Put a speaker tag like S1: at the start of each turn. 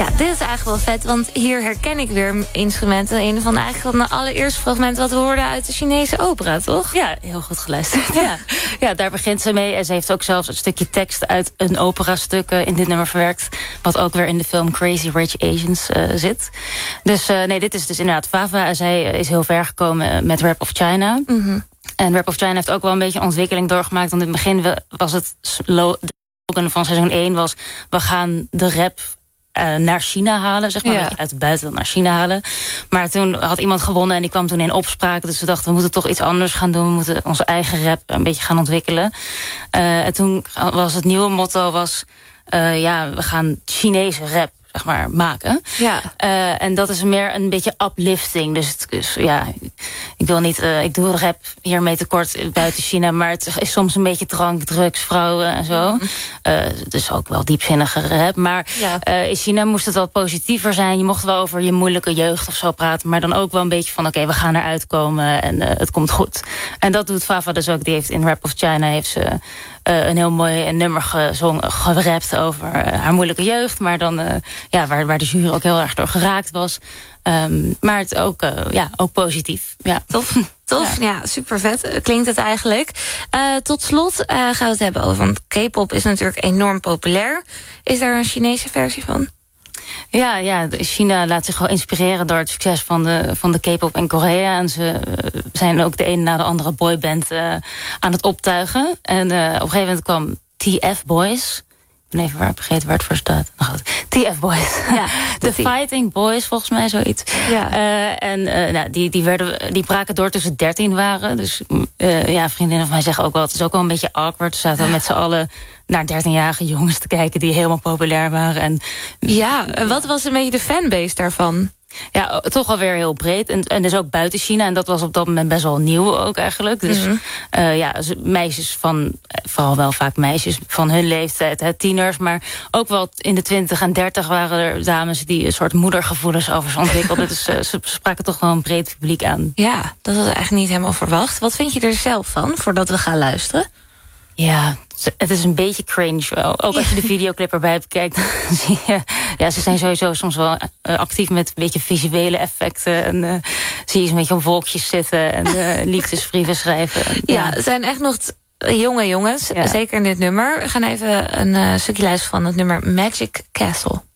S1: Ja, dit is eigenlijk wel vet, want hier herken ik weer instrumenten. Een van eigenlijk de allereerste fragmenten wat we hoorden uit de Chinese opera, toch?
S2: Ja, heel goed geluisterd. Ja, daar begint ze mee. En ze heeft ook zelfs een stukje tekst uit een operastuk in dit nummer verwerkt. Wat ook weer in de film Crazy Rich Asians zit. Dus nee, dit is dus inderdaad Fava. En zij is heel ver gekomen met Rap of China.
S1: Mm-hmm.
S2: En Rap of China heeft ook wel een beetje een ontwikkeling doorgemaakt. Want in het begin was het de slogan van seizoen 1 was: we gaan de rap naar China halen, zeg maar.
S1: Ja.
S2: Uit het buitenland naar China halen. Maar toen had iemand gewonnen en die kwam toen in opspraak. Dus we dachten, we moeten toch iets anders gaan doen. We moeten onze eigen rap een beetje gaan ontwikkelen. En toen was het nieuwe motto we gaan Chinese rap, zeg maar, maken.
S1: Ja.
S2: En dat is meer een beetje uplifting. Dus ja, ik wil niet, ik doe rap hiermee tekort buiten China, maar het is soms een beetje drank, drugs, vrouwen en zo. Dus ook wel diepzinnige rap. Maar in China moest het wel positiever zijn. Je mocht wel over je moeilijke jeugd of zo praten, maar dan ook wel een beetje van oké, we gaan eruit komen en het komt goed. En dat doet Fava dus ook. Die heeft in Rap of China heeft ze een heel mooi nummer gerapt over haar moeilijke jeugd, maar dan waar de jury ook heel erg door geraakt was. Maar het ook positief. Ja.
S1: Tof, ja, super vet klinkt het eigenlijk. Tot slot gaan we het hebben over, want K-pop is natuurlijk enorm populair. Is daar een Chinese versie van?
S2: Ja, China laat zich wel inspireren door het succes van de K-pop in Korea. En ze zijn ook de ene na de andere boyband aan het optuigen. En op een gegeven moment kwam TF Boys. Ik ben even vergeten waar het voor staat. Nou goed, TF Boys. Ja, The Fighting Boys, volgens mij zoiets. Ja. Die braken door toen ze 13 waren. Dus vriendinnen van mij zeggen ook wel, het is ook wel een beetje awkward. Ze zaten met z'n allen naar 13-jarige jongens te kijken die helemaal populair waren. En
S1: wat was een beetje de fanbase daarvan?
S2: Ja, toch alweer heel breed. En dus ook buiten China. En dat was op dat moment best wel nieuw ook eigenlijk. Dus meisjes vooral wel vaak meisjes van hun leeftijd, tieners. Maar ook wel in de 20 en 30 waren er dames die een soort moedergevoelens over ze ontwikkelden. Dus ze spraken toch wel een breed publiek aan.
S1: Ja, dat was eigenlijk niet helemaal verwacht. Wat vind je er zelf van, voordat we gaan luisteren?
S2: Ja, het is een beetje cringe wel. Ook als je de videoclip erbij bekijkt, dan zie je, ze zijn sowieso soms wel actief met een beetje visuele effecten. En zie je ze een beetje op wolkjes zitten en liefdesbrieven schrijven.
S1: Ja, het zijn echt nog jonge jongens, zeker in dit nummer. We gaan even een stukje luisteren van het nummer Magic Castle.